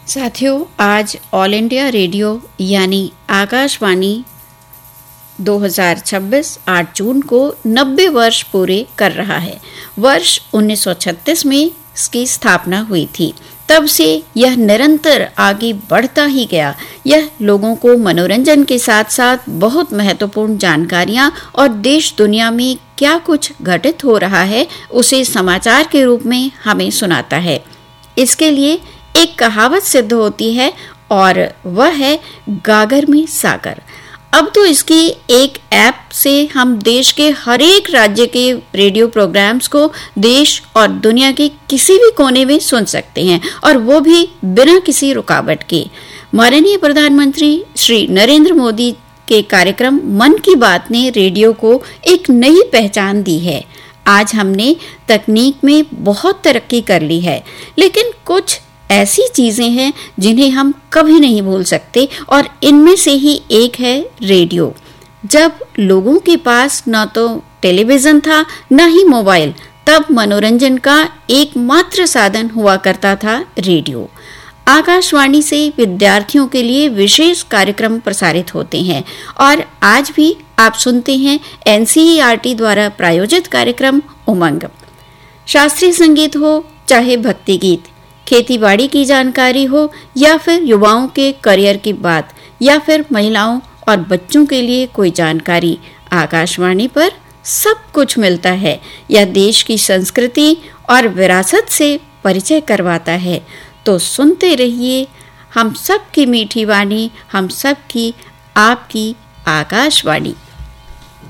साथियों, आज all India radio यानी आकाशवाणी 2026 8 जून को 90 वर्ष पूरे कर रहा है। वर्ष 1936 में इसकी स्थापना हुई थी। तब से यह निरंतर आगे बढ़ता ही गया। यह लोगों को मनोरंजन के साथ साथ बहुत महत्वपूर्ण जानकारियां और देश दुनिया में क्या कुछ घटित हो रहा है उसे समाचार के रूप में हमें सुनाता है। इसके लिए एक कहावत सिद्ध होती है और वह है गागर में सागर। अब तो इसकी एक ऐप से हम देश के हर एक राज्य के रेडियो प्रोग्राम्स को देश और दुनिया के किसी भी कोने में सुन सकते हैं, और वो भी बिना किसी रुकावट के। माननीय प्रधानमंत्री श्री नरेंद्र मोदी के कार्यक्रम मन की बात ने रेडियो को एक नई पहचान दी है। आज हमने तकनीक में बहुत तरक्की कर ली है, लेकिन कुछ ऐसी चीजें हैं जिन्हें हम कभी नहीं भूल सकते, और इनमें से ही एक है रेडियो। जब लोगों के पास न तो टेलीविजन था न ही मोबाइल, तब मनोरंजन का एकमात्र साधन हुआ करता था रेडियो। आकाशवाणी से विद्यार्थियों के लिए विशेष कार्यक्रम प्रसारित होते हैं, और आज भी आप सुनते हैं NCERT द्वारा प्रायोजित कार्यक्रम उमंग। शास्त्रीय संगीत हो चाहे भक्ति गीत, खेती-बाड़ी की जानकारी हो या फिर युवाओं के करियर की बात, या फिर महिलाओं और बच्चों के लिए कोई जानकारी, आकाशवाणी पर सब कुछ मिलता है। यह देश की संस्कृति और विरासत से परिचय करवाता है। तो सुनते रहिए हम सब की मीठी वाणी, हम सब की आपकी आकाशवाणी।